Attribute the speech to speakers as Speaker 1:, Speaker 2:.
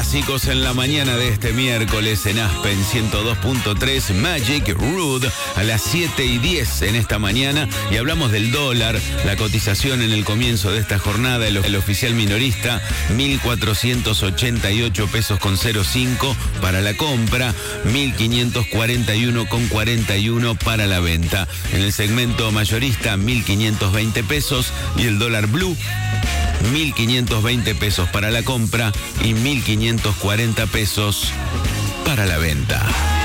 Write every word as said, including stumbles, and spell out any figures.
Speaker 1: clásicos en la mañana de este miércoles en Aspen ciento dos punto tres, Magic Road a las siete y diez en esta mañana, y hablamos del dólar, la cotización en el comienzo de esta jornada, el, el oficial minorista mil cuatrocientos ochenta y ocho pesos con cero cinco para la compra, mil quinientos cuarenta y uno con cuarenta y uno para la venta. En el segmento mayorista mil quinientos veinte pesos, y el dólar blue mil quinientos veinte pesos para la compra y mil quinientos cuarenta pesos para la venta.